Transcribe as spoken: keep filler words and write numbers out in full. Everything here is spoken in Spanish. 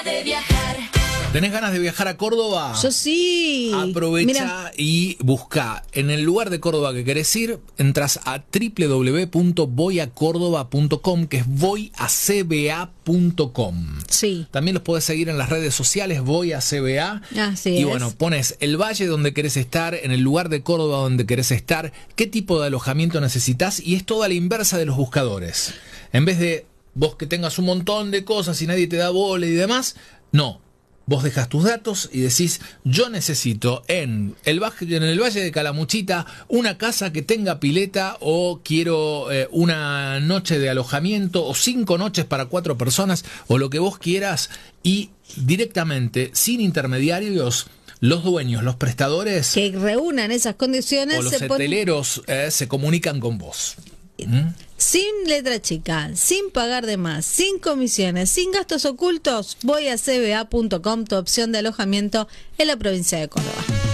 de viajar. ¿Tenés ganas de viajar a Córdoba? Yo sí. Aprovecha Mirá. y busca en el lugar de Córdoba que querés ir, entras a doble u doble u doble u punto voy a córdoba punto com, que es voy a c b a punto com. Sí. También los podés seguir en las redes sociales, voy a C B A. Así y es. bueno, pones el valle donde querés estar, en el lugar de Córdoba donde querés estar, qué tipo de alojamiento necesitas, y es toda la inversa de los buscadores. En vez de vos que tengas un montón de cosas y nadie te da bola y demás, no. Vos dejas tus datos y decís, yo necesito en el, en el Valle de Calamuchita una casa que tenga pileta, o quiero eh, una noche de alojamiento o cinco noches para cuatro personas, o lo que vos quieras, y directamente, sin intermediarios, los dueños, los prestadores Que reúnan esas condiciones. o los se ponen- hoteleros eh, se comunican con vos. ¿Mm? Sin letra chica, sin pagar de más, sin comisiones, sin gastos ocultos. Voy a c b a punto com, tu opción de alojamiento en la provincia de Córdoba.